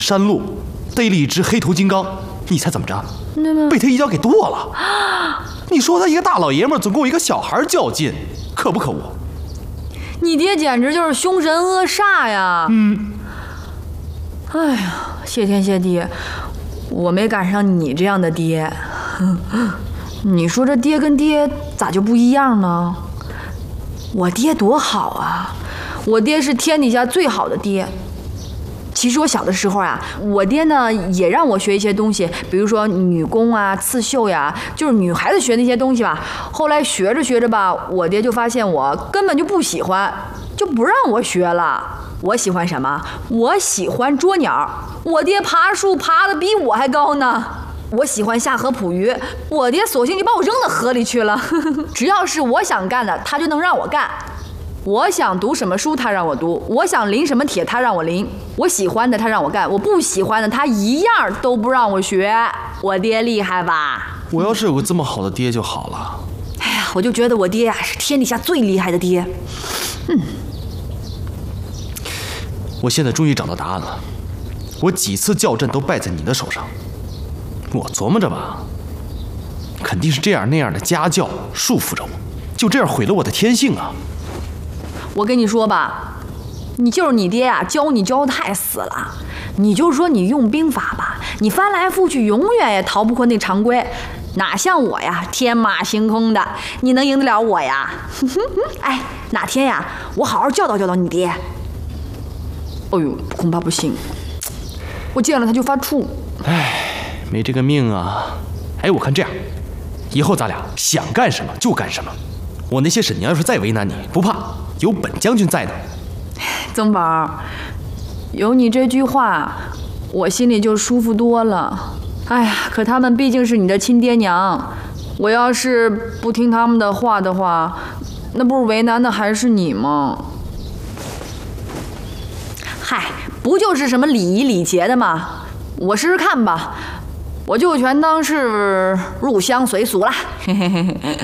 山路逮了一只黑头金刚，你猜怎么着？被他一脚给剁了。你说他一个大老爷们总跟我一个小孩较劲，可不可恶？ 你爹简直就是凶神恶煞呀！哎呀，谢天谢地，我没赶上你这样的爹。你说这爹跟爹咋就不一样呢？我爹多好啊，我爹是天底下最好的爹。其实我小的时候啊，我爹呢也让我学一些东西，比如说女工啊、刺绣呀，就是女孩子学那些东西吧。后来学着学着吧，我爹就发现我根本就不喜欢，就不让我学了。我喜欢什么？我喜欢捉鸟。我爹爬树爬得比我还高呢。我喜欢下河捕鱼，我爹索性就把我扔到河里去了。只要是我想干的，他就能让我干。我想读什么书，他让我读；我想临什么帖，他让我临；我喜欢的，他让我干；我不喜欢的，他一样都不让我学。我爹厉害吧？ 我要是有个这么好的爹就好了。 哎呀，我就觉得我爹呀是天底下最厉害的爹。 我现在终于找到答案了，我几次校正都败在你的手上。我琢磨着吧，肯定是这样那样的家教束缚着我，就这样毁了我的天性啊。 我跟你说吧，你就是你爹呀，教你教得太死了。你就说你用兵法吧，你翻来覆去永远也逃不过那常规，哪像我呀，天马行空的，你能赢得了我呀？哎，哪天呀，我好好教导教导你爹。哎呦，恐怕不行，我见了他就发怵。 哎，没这个命啊。哎，我看这样，以后咱俩想干什么就干什么。我那些婶娘要是再为难你，不怕，有本将军在呢。 曾宝，有你这句话，我心里就舒服多了。哎呀，可他们毕竟是你的亲爹娘，我要是不听他们的话的话，那不是为难的还是你吗？嗨，不就是什么礼仪礼节的吗？我试试看吧，我就全当是入乡随俗啦。嘿嘿嘿嘿。